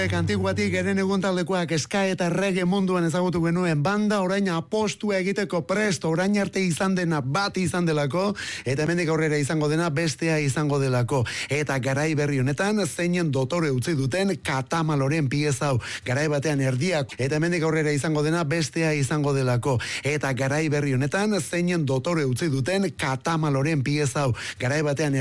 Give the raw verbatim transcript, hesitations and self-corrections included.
Antiguatik eren egun taldekoak ska eta reggae munduan ezagutu genuen banda orain apostua egiteko prest, orain arte izan dena bat izan delako eta hemendik aurrera izango dena bestea izango delako. Eta garai berri honetan zeinen dotore utzi duten Katamaloren pieza hau. Garai batean erdiak eta hemendik aurrera izango dena bestea izango delako. Eta garai berri honetan zeinen dotore utzi duten Katamaloren pieza hau. Garai batean